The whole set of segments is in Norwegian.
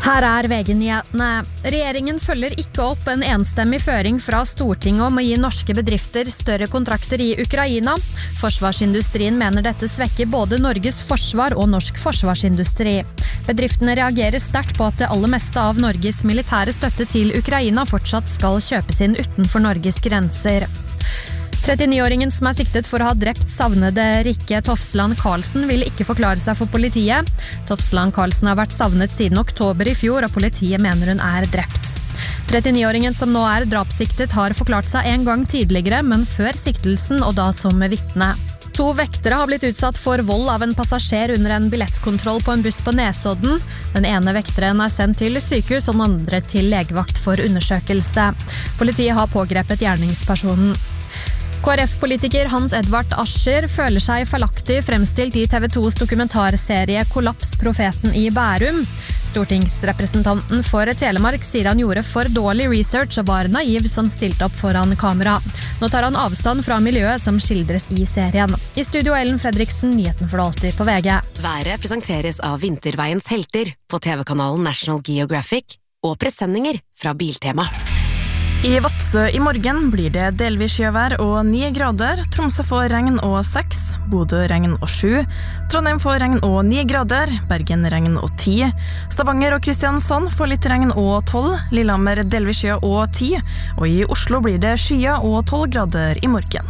Her VG-nyhetene. Regjeringen følger ikke opp en enstemmig føring fra Stortinget om å gi norske bedrifter større kontrakter i Ukraina. Forsvarsindustrien mener dette svekker både Norges forsvar og norsk forsvarsindustri. Bedriftene reagerer sterkt på at det aller meste av Norges militære støtte til Ukraina fortsatt skal kjøpes inn utenfor Norges grenser. 39-åringen som siktet for å ha drept savnede Rikke Tofsland Karlsen vil ikke forklare seg for politiet. Tofsland Karlsen har vært savnet siden oktober i fjor, og politiet mener hun drept. 39-åringen som nå drapssiktet har forklart seg en gang tidligere, men før siktelsen og da som vittne. 2 vektere har blitt utsatt for vold av en passasjer under en billettkontroll på en buss på Nesodden. Den ene vekteren sendt til sykehus og den andre til legevakt for undersøkelse. Politiet har pågrepet gjerningspersonen. KrF-politiker Hans Edvard Ascher føler seg feilaktig fremstilt i TV 2s dokumentarserie Kollaps profeten i Bærum. Stortingsrepresentanten for Telemark sier han gjorde for dårlig research og var naiv som stilte opp foran kamera. Nå tar han avstand fra miljøet som skildres i serien. I studio Ellen Fredriksen, nyheten for det alltid på VG. Været presenteres av Vinterveiens helter på TV-kanalen National Geographic og presenninger fra Biltema. I Vadsø i morgen blir det delvis sjøvær og 9 grader. Tromsø får regn og 6, Bodø regn og 7, Trondheim får regn og 9 grader, Bergen regn og 10, Stavanger og Kristiansand får litt regn og 12, Lillehammer delvis sjø og 10, og i Oslo blir det skya og 12 grader i morgen.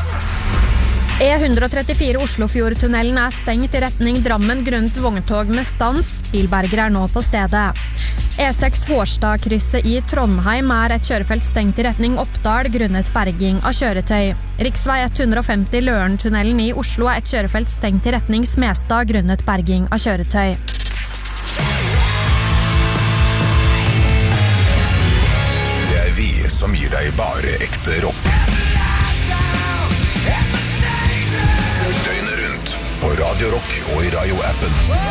E134 Oslofjordtunnelen stengt i retning Drammen grunnet vogntog med stans. Bilberger nå på stedet. E6 Hårstadkrysset i Trondheim et kjørefelt stengt i retning Oppdal grunnet berging av kjøretøy. Riksvei 150 Lørentunnelen i Oslo et kjørefelt stengt i retning Smestad grunnet berging av kjøretøy. Det vi som gir deg bare ekte rock. Døgnet rundt på Radio Rock og i Radio-appen.